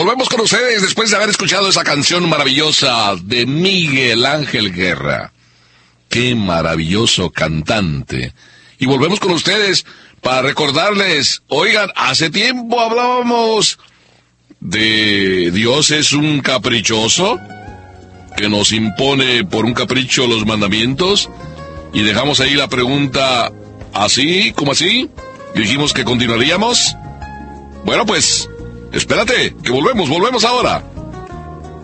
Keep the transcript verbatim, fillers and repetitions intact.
volvemos con ustedes después de haber escuchado esa canción maravillosa de Miguel Ángel Guerra. ¡Qué maravilloso cantante! Y volvemos con ustedes para recordarles, oigan, hace tiempo hablábamos de Dios es un caprichoso, que nos impone por un capricho los mandamientos, y dejamos ahí la pregunta, ¿así? ¿Cómo así? Y dijimos que continuaríamos. Bueno, pues, espérate, que volvemos, volvemos ahora.